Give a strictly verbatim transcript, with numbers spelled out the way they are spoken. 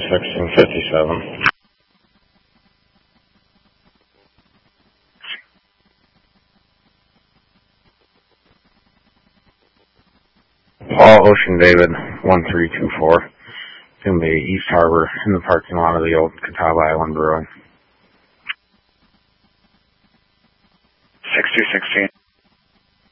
sixteen fifty-seven. Paul Ocean David, one three two four. It's going to be East Harbor in the parking lot of the old Catawba Island Brewing. six two sixteen.